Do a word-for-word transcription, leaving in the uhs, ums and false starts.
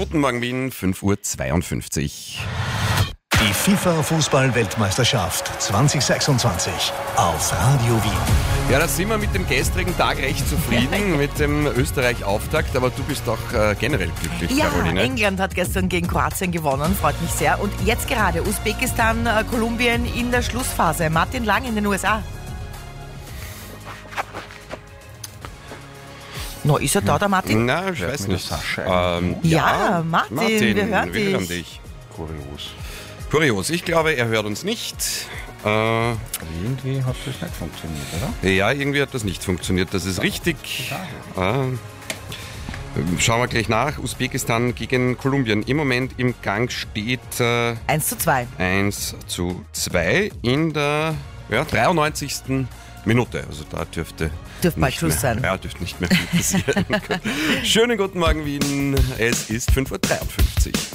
Guten Morgen Wien, fünf Uhr zweiundfünfzig. Die FIFA-Fußball-Weltmeisterschaft zwanzig sechsundzwanzig auf Radio Wien. Ja, da sind wir mit dem gestrigen Tag recht zufrieden, mit dem Österreich-Auftakt, aber du bist auch äh, generell glücklich, Ja, Caroline. England hat gestern gegen Kroatien gewonnen, freut mich sehr. Und jetzt gerade Usbekistan, äh, Kolumbien in der Schlussphase. Martin Lang in den U S A. No, ist er da, der Martin? Na, ich weiß nicht. Sascha Ähm, Ja, Martin, Martin, wir hören wir hören dich. dich. Kurios. Kurios, ich glaube, er hört uns nicht. Äh, Irgendwie hat das nicht funktioniert, oder? ja, irgendwie hat das nicht funktioniert, das ist richtig. Äh, schauen wir gleich nach. Usbekistan gegen Kolumbien. Im Moment im Gang steht äh, eins zu zwei. eins zu zwei in der ja, dreiundneunzigsten Minute. Also da dürfte, Dürfte bald nicht Schluss mehr, sein. Ja, dürfte nicht mehr viel passieren. Schönen guten Morgen Wien. Es ist fünf Uhr dreiundfünfzig.